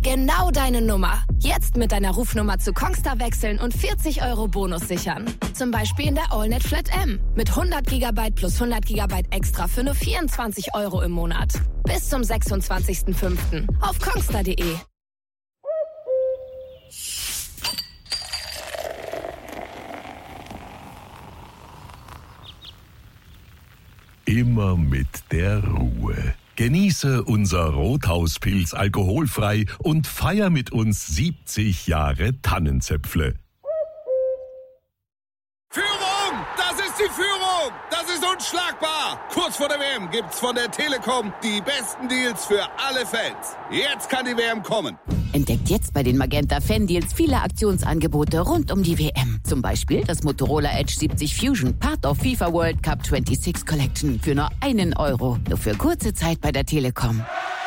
Genau deine Nummer. Jetzt mit deiner Rufnummer zu Kongstar wechseln und 40 € Bonus sichern. Zum Beispiel in der AllNet Flat M. Mit 100 GB plus 100 GB extra für nur 24 € im Monat. Bis zum 26.05. auf kongstar.de. Immer mit der Ruhe. Genieße unser Rothauspilz alkoholfrei und feier mit uns 70 Jahre Tannenzäpfle. Führung! Das ist die Führung! Das ist unschlagbar! Kurz vor der WM gibt's von der Telekom die besten Deals für alle Fans. Jetzt kann die WM kommen. Entdeckt jetzt bei den Magenta Fan Deals viele Aktionsangebote rund um die WM. Zum Beispiel das Motorola Edge 70 Fusion, Part of FIFA World Cup 26 Collection für nur €1. Nur für kurze Zeit bei der Telekom.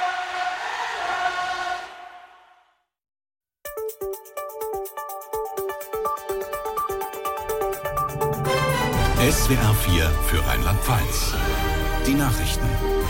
SWR 4 für Rheinland-Pfalz. Die Nachrichten.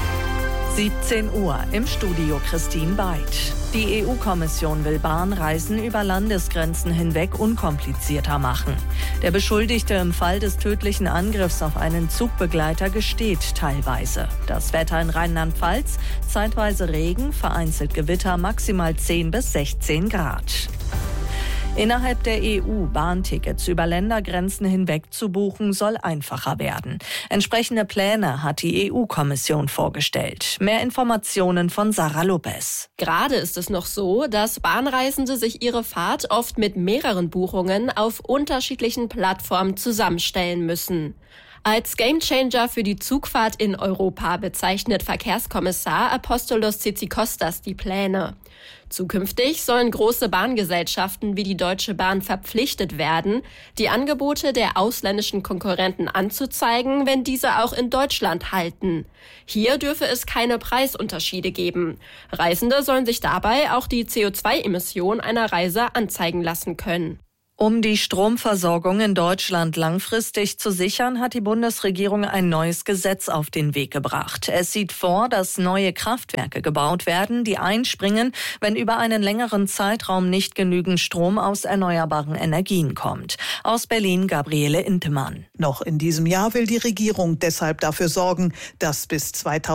17 Uhr im Studio Christine Beid. Die EU-Kommission will Bahnreisen über Landesgrenzen hinweg unkomplizierter machen. Der Beschuldigte im Fall des tödlichen Angriffs auf einen Zugbegleiter gesteht teilweise. Das Wetter in Rheinland-Pfalz, zeitweise Regen, vereinzelt Gewitter, maximal 10 bis 16 Grad. Innerhalb der EU Bahntickets über Ländergrenzen hinweg zu buchen, soll einfacher werden. Entsprechende Pläne hat die EU-Kommission vorgestellt. Mehr Informationen von Sarah Lopez. Gerade ist es noch so, dass Bahnreisende sich ihre Fahrt oft mit mehreren Buchungen auf unterschiedlichen Plattformen zusammenstellen müssen. Als Gamechanger für die Zugfahrt in Europa bezeichnet Verkehrskommissar Apostolos Tzitzikostas die Pläne. Zukünftig sollen große Bahngesellschaften wie die Deutsche Bahn verpflichtet werden, die Angebote der ausländischen Konkurrenten anzuzeigen, wenn diese auch in Deutschland halten. Hier dürfe es keine Preisunterschiede geben. Reisende sollen sich dabei auch die CO2-Emission einer Reise anzeigen lassen können. Um die Stromversorgung in Deutschland langfristig zu sichern, hat die Bundesregierung ein neues Gesetz auf den Weg gebracht. Es sieht vor, dass neue Kraftwerke gebaut werden, die einspringen, wenn über einen längeren Zeitraum nicht genügend Strom aus erneuerbaren Energien kommt. Aus Berlin Gabriele Intemann. Noch in diesem Jahr will die Regierung deshalb dafür sorgen, dass bis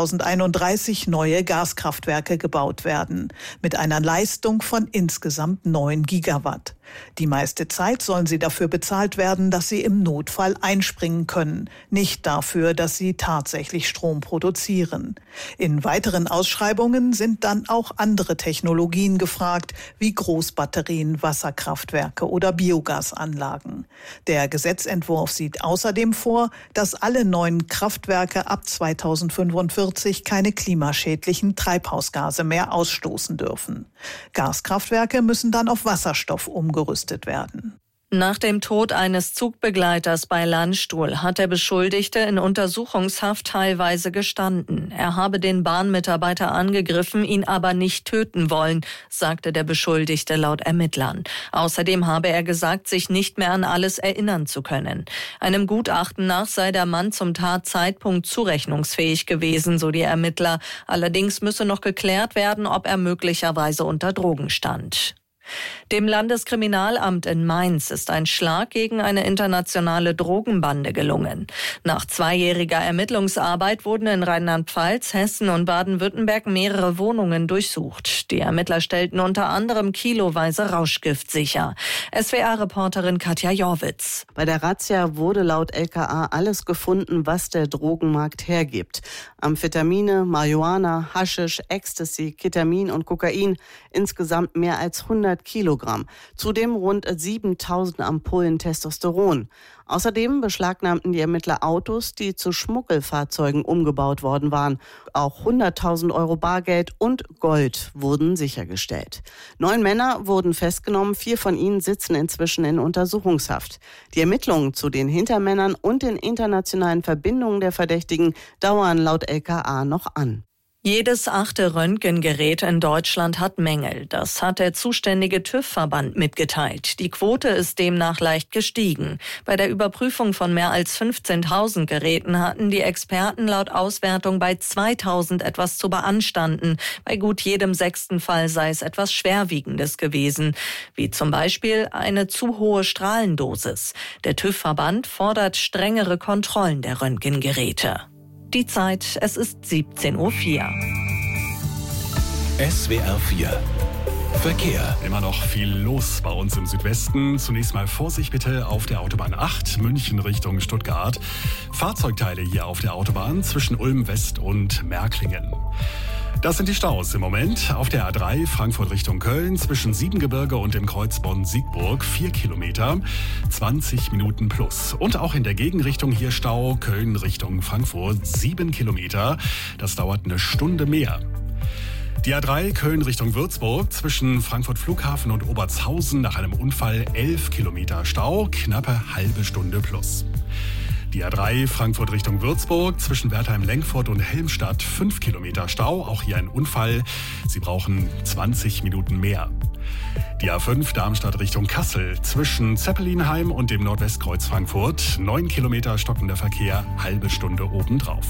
2031 neue Gaskraftwerke gebaut werden. Mit einer Leistung von insgesamt 9 Gigawatt. Die meiste Zeit sollen sie dafür bezahlt werden, dass sie im Notfall einspringen können, nicht dafür, dass sie tatsächlich Strom produzieren. In weiteren Ausschreibungen sind dann auch andere Technologien gefragt, wie Großbatterien, Wasserkraftwerke oder Biogasanlagen. Der Gesetzentwurf sieht außerdem vor, dass alle neuen Kraftwerke ab 2045 keine klimaschädlichen Treibhausgase mehr ausstoßen dürfen. Gaskraftwerke müssen dann auf Wasserstoff umgerüstet werden. Nach dem Tod eines Zugbegleiters bei Landstuhl hat der Beschuldigte in Untersuchungshaft teilweise gestanden. Er habe den Bahnmitarbeiter angegriffen, ihn aber nicht töten wollen, sagte der Beschuldigte laut Ermittlern. Außerdem habe er gesagt, sich nicht mehr an alles erinnern zu können. Einem Gutachten nach sei der Mann zum Tatzeitpunkt zurechnungsfähig gewesen, so die Ermittler. Allerdings müsse noch geklärt werden, ob er möglicherweise unter Drogen stand. Dem Landeskriminalamt in Mainz ist ein Schlag gegen eine internationale Drogenbande gelungen. Nach 2-jähriger Ermittlungsarbeit wurden in Rheinland-Pfalz, Hessen und Baden-Württemberg mehrere Wohnungen durchsucht. Die Ermittler stellten unter anderem kiloweise Rauschgift sicher. SWR-Reporterin Katja Jorwitz. Bei der Razzia wurde laut LKA alles gefunden, was der Drogenmarkt hergibt. Amphetamine, Marihuana, Haschisch, Ecstasy, Ketamin und Kokain. Insgesamt mehr als 100 Kilogramm. Zudem rund 7.000 Ampullen Testosteron. Außerdem beschlagnahmten die Ermittler Autos, die zu Schmuggelfahrzeugen umgebaut worden waren. Auch 100.000 € Bargeld und Gold wurden sichergestellt. 9 Männer wurden festgenommen, 4 von ihnen sitzen inzwischen in Untersuchungshaft. Die Ermittlungen zu den Hintermännern und den internationalen Verbindungen der Verdächtigen dauern laut LKA noch an. Jedes 8. Röntgengerät in Deutschland hat Mängel. Das hat der zuständige TÜV-Verband mitgeteilt. Die Quote ist demnach leicht gestiegen. Bei der Überprüfung von mehr als 15.000 Geräten hatten die Experten laut Auswertung bei 2.000 etwas zu beanstanden. Bei gut jedem 6. Fall sei es etwas Schwerwiegendes gewesen, wie zum Beispiel eine zu hohe Strahlendosis. Der TÜV-Verband fordert strengere Kontrollen der Röntgengeräte. Die Zeit, es ist 17:04 Uhr. SWR 4 Verkehr. Immer noch viel los bei uns im Südwesten. Zunächst mal Vorsicht bitte auf der Autobahn 8, München Richtung Stuttgart. Fahrzeugteile hier auf der Autobahn zwischen Ulm West und Märklingen. Das sind die Staus im Moment. Auf der A3 Frankfurt Richtung Köln zwischen Siebengebirge und dem Kreuz Bonn-Siegburg 4 Kilometer, 20 Minuten plus. Und auch in der Gegenrichtung hier Stau, Köln Richtung Frankfurt 7 Kilometer. Das dauert eine Stunde mehr. Die A3 Köln Richtung Würzburg zwischen Frankfurt Flughafen und Obertshausen nach einem Unfall 11 Kilometer Stau, knappe halbe Stunde plus. Die A3 Frankfurt Richtung Würzburg zwischen Wertheim-Lenkfurt und Helmstadt 5 Kilometer Stau, auch hier ein Unfall. Sie brauchen 20 Minuten mehr. Die A5 Darmstadt Richtung Kassel zwischen Zeppelinheim und dem Nordwestkreuz Frankfurt 9 Kilometer stockender Verkehr, halbe Stunde obendrauf.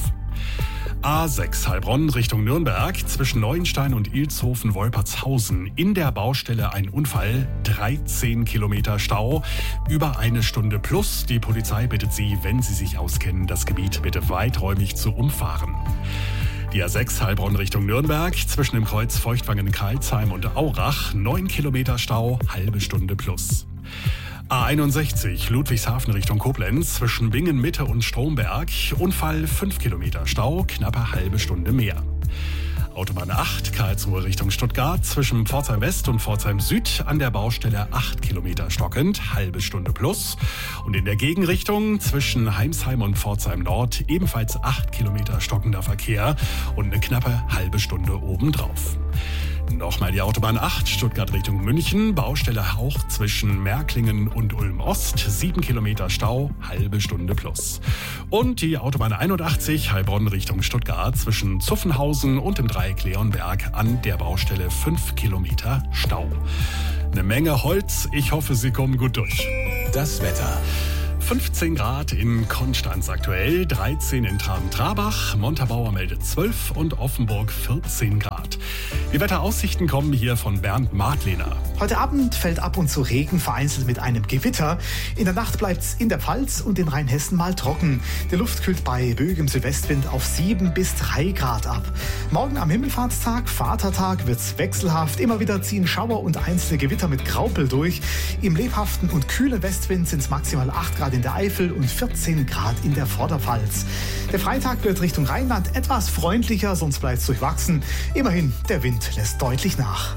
A6 Heilbronn Richtung Nürnberg zwischen Neuenstein und Ilshofen-Wolpertshausen. In der Baustelle ein Unfall, 13 Kilometer Stau, über eine Stunde plus. Die Polizei bittet Sie, wenn Sie sich auskennen, das Gebiet bitte weiträumig zu umfahren. Die A6 Heilbronn Richtung Nürnberg zwischen dem Kreuz Feuchtwangen-Karlsheim und Aurach 9 Kilometer Stau, halbe Stunde plus. A61 Ludwigshafen Richtung Koblenz zwischen Bingen Mitte und Stromberg. Unfall 5 Kilometer Stau, knappe halbe Stunde mehr. Autobahn 8 Karlsruhe Richtung Stuttgart zwischen Pforzheim West und Pforzheim Süd an der Baustelle 8 Kilometer stockend, halbe Stunde plus. Und in der Gegenrichtung zwischen Heimsheim und Pforzheim Nord ebenfalls 8 Kilometer stockender Verkehr und eine knappe halbe Stunde obendrauf. Nochmal die Autobahn 8, Stuttgart Richtung München, Baustelle Hauch zwischen Märklingen und Ulm Ost, 7 Kilometer Stau, halbe Stunde plus. Und die Autobahn 81, Heilbronn Richtung Stuttgart, zwischen Zuffenhausen und dem Dreieck Leonberg an der Baustelle 5 Kilometer Stau. Eine Menge Holz, ich hoffe, Sie kommen gut durch. Das Wetter. 15 Grad in Konstanz aktuell, 13 in Traben-Trabach, Montabaur meldet 12 und Offenburg 14 Grad. Die Wetteraussichten kommen hier von Bernd Martlehner. Heute Abend fällt ab und zu Regen, vereinzelt mit einem Gewitter. In der Nacht bleibt es in der Pfalz und in Rheinhessen mal trocken. Die Luft kühlt bei böigem Südwestwind auf 7 bis 3 Grad ab. Morgen am Himmelfahrtstag, Vatertag, wird's wechselhaft. Immer wieder ziehen Schauer und einzelne Gewitter mit Graupel durch. Im lebhaften und kühlen Westwind sind es maximal 8 Grad in der Eifel und 14 Grad in der Vorderpfalz. Der Freitag wird Richtung Rheinland etwas freundlicher, sonst bleibt es durchwachsen. Immerhin, der Wind lässt deutlich nach.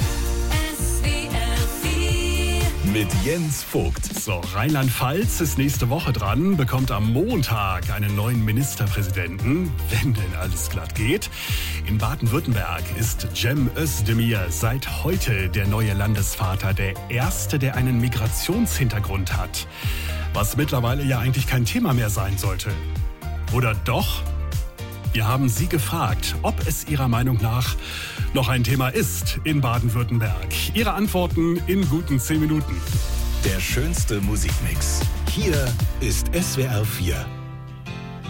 Mit Jens Vogt. So, Rheinland-Pfalz ist nächste Woche dran, bekommt am Montag einen neuen Ministerpräsidenten, wenn denn alles glatt geht. In Baden-Württemberg ist Cem Özdemir seit heute der neue Landesvater, der erste, der einen Migrationshintergrund hat. Was mittlerweile ja eigentlich kein Thema mehr sein sollte. Oder doch? Wir haben Sie gefragt, ob es Ihrer Meinung nach noch ein Thema ist in Baden-Württemberg. Ihre Antworten in guten 10 Minuten. Der schönste Musikmix. Hier ist SWR 4.